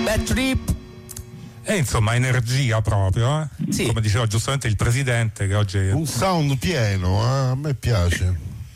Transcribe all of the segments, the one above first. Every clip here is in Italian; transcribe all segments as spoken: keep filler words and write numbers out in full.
Bad Trip. E insomma energia proprio, eh? Sì. Come diceva giustamente il presidente che oggi è... un sound pieno, eh? A me piace.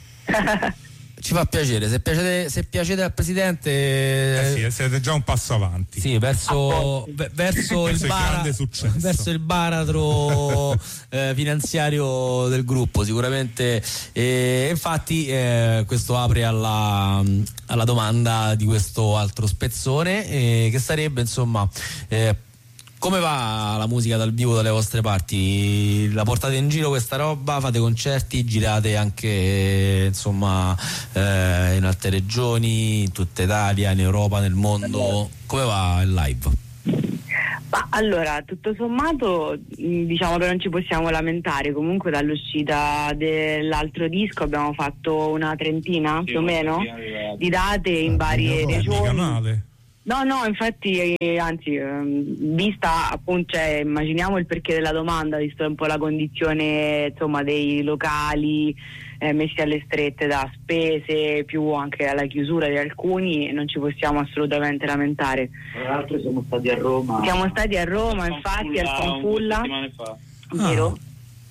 Ci fa piacere, se piacete, se piacete al presidente, eh sì, siete già un passo avanti. Sì, verso, v- verso, il, il bara- grande successo. verso il baratro eh, finanziario del gruppo, sicuramente. E infatti eh, questo apre alla, alla domanda di questo altro spezzone, eh, che sarebbe insomma. Eh, Come va la musica dal vivo dalle vostre parti? La portate in giro questa roba? Fate concerti? Girate anche insomma eh, in altre regioni, in tutta Italia, in Europa, nel mondo? Come va il live? Ma allora, tutto sommato diciamo che non ci possiamo lamentare. Comunque dall'uscita dell'altro disco abbiamo fatto una trentina sì, più o meno di date in varie regioni. No, no, infatti, eh, anzi, ehm, vista appunto, cioè, immaginiamo il perché della domanda, visto un po' la condizione insomma dei locali eh, messi alle strette da spese, più anche alla chiusura di alcuni, non ci possiamo assolutamente lamentare. Tra l'altro siamo stati a Roma. Siamo stati a Roma, infatti, al Fanfulla, vero? Ah.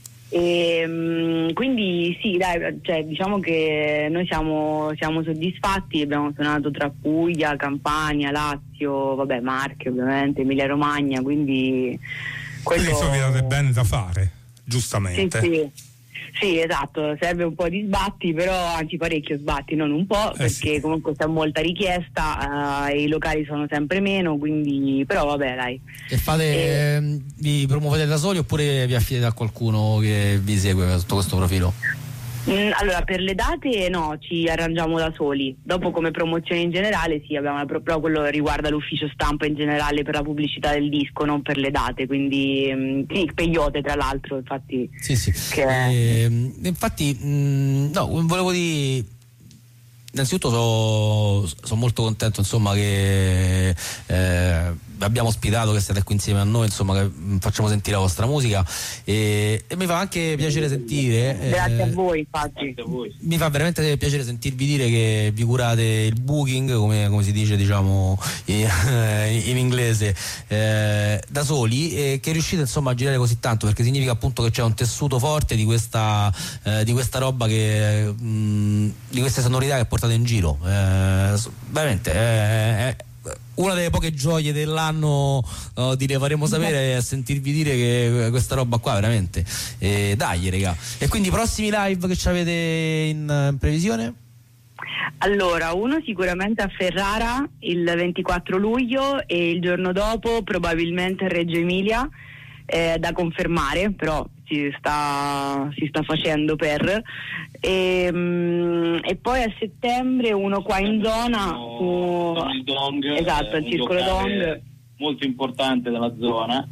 E, quindi sì, dai, cioè, diciamo che noi siamo, siamo soddisfatti. Abbiamo suonato tra Puglia, Campania, Lazio, vabbè, Marche ovviamente, Emilia Romagna, quindi quello... Quindi insomma vi date bene da fare, giustamente. Sì, sì. Sì, esatto, serve un po' di sbatti, però anzi parecchio sbatti, non un po', eh perché sì. comunque c'è molta richiesta, uh, i locali sono sempre meno, quindi però vabbè, dai. E fate e... vi promuovete da soli oppure vi affidate a qualcuno che vi segue sotto questo profilo? Mm, allora, per le date no, ci arrangiamo da soli. Dopo come promozione in generale sì, abbiamo proprio quello riguarda l'ufficio stampa in generale per la pubblicità del disco, non per le date, quindi mm, sì, peyote tra l'altro, infatti. Sì, sì. Che... E, infatti, mh, no, volevo dire... Innanzitutto sono so molto contento insomma che eh, abbiamo ospitato, che siete qui insieme a noi, insomma che facciamo sentire la vostra musica e, e mi fa anche piacere sentire eh, grazie a voi, infatti a voi. Mi fa veramente piacere sentirvi dire che vi curate il booking, come, come si dice diciamo in, in inglese, eh, da soli, e che riuscite insomma a girare così tanto, perché significa appunto che c'è un tessuto forte di questa eh, di questa roba che mh, di queste sonorità che portate in giro, eh, veramente eh, eh, una delle poche gioie dell'anno, uh, di le faremo sapere, è sentirvi dire che questa roba qua veramente eh, dai raga. E quindi prossimi live che ci avete in, in previsione? Allora, uno sicuramente a Ferrara il ventiquattro luglio e il giorno dopo probabilmente a Reggio Emilia, eh, da confermare, però si sta, si sta facendo per e, um, e poi a settembre uno qua in zona su il Dong, esatto, il Circolo Dong, molto importante della zona,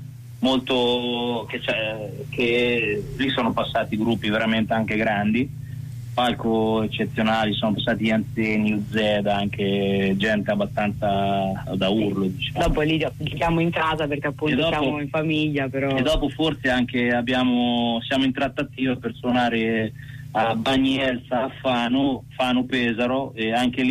molto che, c'è, che lì sono passati gruppi veramente anche grandi, palco eccezionali, sono passati Anzeni, U Z, anche gente abbastanza da urlo, diciamo. Dopo lì giochiamo in casa perché appunto dopo, siamo in famiglia, però. E dopo forse anche abbiamo siamo in trattativa per suonare a Bagnelsa, a Fano, Fano Pesaro, e anche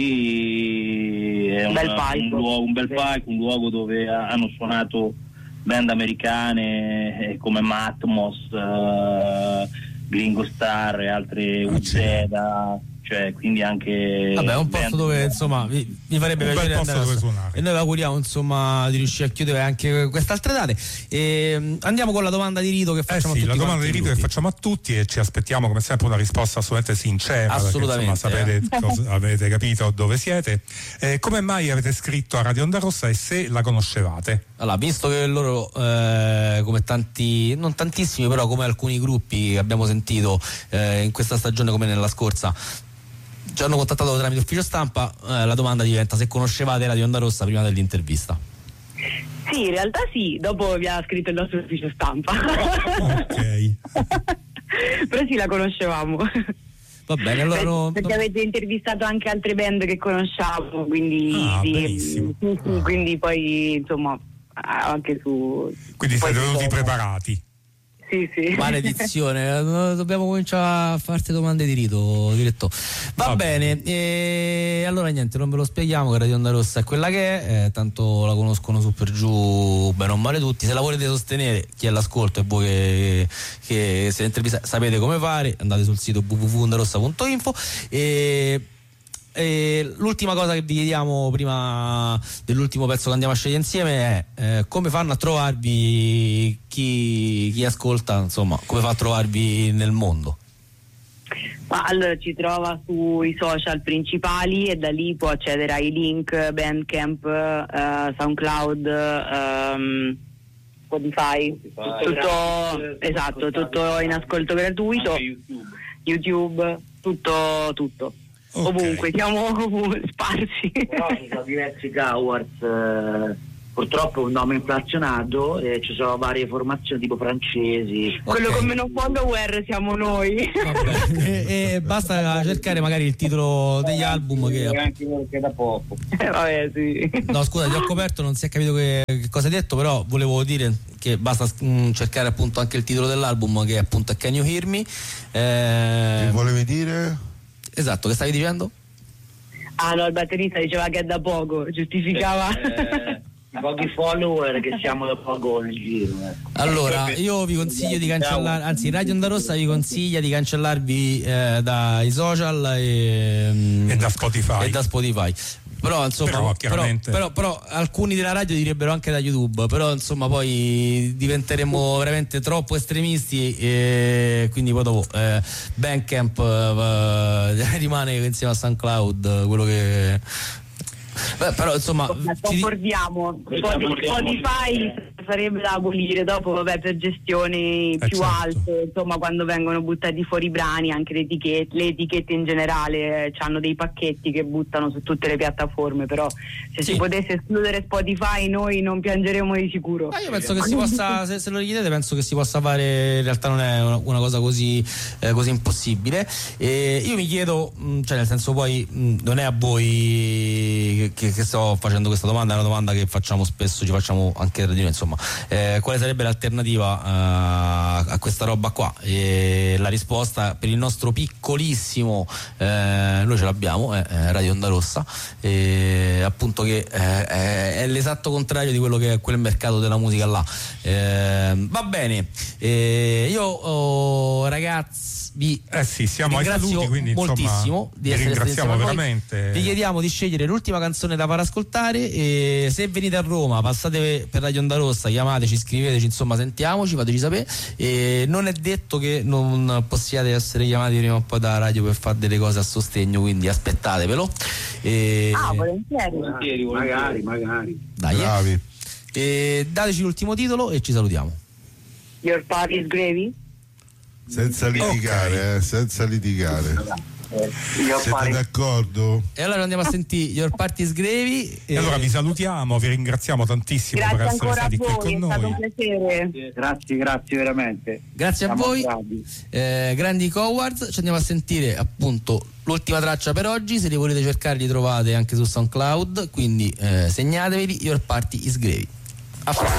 lì è un, una, bel palco. un, luogo, un bel palco, un luogo dove hanno suonato band americane come Matmos, uh, Gringo Star e altre U Z, cioè quindi anche vabbè, è un posto dove insomma vi, vi farebbe un piacere bel posto andare dove a suonare, e noi vi auguriamo insomma di riuscire a chiudere anche queste altre date. E andiamo con la domanda di rito che facciamo eh sì, a tutti la domanda di rito che facciamo a tutti, e ci aspettiamo come sempre una risposta assolutamente sincera, assolutamente, perché, insomma, sapete eh. cosa, avete capito dove siete, eh, come mai avete scritto a Radio Onda Rossa e se la conoscevate? Allora, visto che loro eh, come tanti, non tantissimi, però come alcuni gruppi che abbiamo sentito eh, in questa stagione come nella scorsa ci hanno contattato tramite ufficio stampa, eh, la domanda diventa se conoscevate Radio Onda Rossa prima dell'intervista. Sì, in realtà sì, dopo vi ha scritto il nostro ufficio stampa. Ok. Però sì, la conoscevamo. Va bene, allora no, perché no. avete intervistato anche altre band che conosciamo, quindi ah, sì, benissimo. Sì, sì, Ah. quindi poi insomma anche su Quindi poi siete venuti su- preparati. Sì, sì. Maledizione, dobbiamo cominciare a farti domande di rito, direttore. Va Va bene, e allora niente, non ve lo spieghiamo che Radio Onda Rossa è quella che è, eh, tanto la conoscono su per giù bene o male tutti. Se la volete sostenere, chi è all'ascolto e voi che, che siete intervistate, sapete come fare, andate sul sito w w w punto ondarossa punto info. E E l'ultima cosa che vi chiediamo prima dell'ultimo pezzo che andiamo a scegliere insieme è eh, come fanno a trovarvi chi, chi ascolta, insomma, come fa a trovarvi nel mondo? Ma allora ci trova sui social principali e da lì può accedere ai link Bandcamp, uh, SoundCloud, um, Spotify, Spotify, tutto, esatto, tutto in ascolto gratuito, YouTube. YouTube, tutto, tutto. Okay. Ovunque, siamo ovunque, sparsi. Però ci sono diversi Cowards, eh, purtroppo è un nome inflazionato e ci sono varie formazioni tipo francesi. Quello Ok. con meno follower siamo noi. Vabbè, e, e basta cercare magari il titolo degli album che... anche perché da poco. Eh, vabbè, sì. No, scusa, ti ho coperto, non si è capito che, che cosa hai detto, però volevo dire che basta mh, cercare appunto anche il titolo dell'album, che appunto è Can You Hear Me? Eh, Che volevi dire? esatto, che stavi dicendo? Ah no, il batterista diceva che è da poco, giustificava. Eh, i pochi follower che siamo da poco nel giro. Ecco. Allora, io vi consiglio di cancellare, anzi Radio Onda Rossa vi consiglia di cancellarvi eh, dai social e, E da Spotify. e da Spotify. Però insomma, Però, però, chiaramente- però, però alcuni della radio direbbero anche da YouTube, però insomma poi diventeremo veramente troppo estremisti e quindi poi dopo eh, Bandcamp eh, rimane insieme a SoundCloud quello che... Beh, però insomma Ma ti di- concordiamo, Spotify sarebbe da abolire dopo, vabbè, per gestioni Eh, più certo. alte, insomma, quando vengono buttati fuori i brani, anche le etichette, le etichette in generale eh, hanno dei pacchetti che buttano su tutte le piattaforme, però se Sì. si potesse escludere Spotify noi non piangeremo di sicuro. Ma io penso che si possa, se, se lo richiedete, penso che si possa fare. In realtà non è una, una cosa così, eh, così impossibile. E io mi chiedo, mh, cioè nel senso poi mh, non è a voi che, che sto facendo questa domanda, è una domanda che facciamo spesso, ci facciamo anche da dire, insomma, eh, quale sarebbe l'alternativa eh, a questa roba qua? E la risposta per il nostro piccolissimo, eh, noi ce l'abbiamo, è eh, Radio Onda Rossa, e appunto che eh, è, è l'esatto contrario di quello che è quel mercato della musica là. Eh, va bene, eh, io oh, ragazzi vi Eh sì, siamo ai ringrazio saluti, quindi moltissimo insomma di vi essere stati ringraziamo insieme a noi. veramente. Vi chiediamo di scegliere l'ultima canzone da far ascoltare e se venite a Roma passate per Radio Onda Rossa, chiamateci, scriveteci, insomma sentiamoci, fateci sapere, e non è detto che non possiate essere chiamati prima o poi da radio per fare delle cose a sostegno, quindi aspettatevelo. E... Ah, volentieri. Volentieri, volentieri. Magari, magari. Dai, eh. Bravi. E dateci l'ultimo titolo e ci salutiamo. Your party is gravy? Senza litigare, eh, senza litigare. Io Siete pare d'accordo? E allora andiamo a sentire Your Party is Gravy. E allora vi salutiamo, vi ringraziamo tantissimo Grazie per essere ancora a stati qui voi, è con stato un noi. piacere. grazie, grazie veramente. Grazie a Siamo voi, bravi. eh, grandi Cowards. Ci andiamo a sentire appunto l'ultima traccia per oggi. Se li volete cercare li trovate anche su SoundCloud, quindi eh, segnateveli. Your Party is Gravy. A fra-